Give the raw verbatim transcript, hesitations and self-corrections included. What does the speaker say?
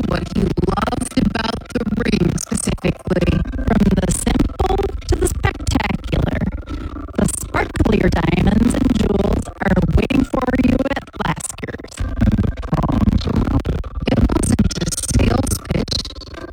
what he loved about the ring specifically. From the simple to the spectacular, the sparklier diamonds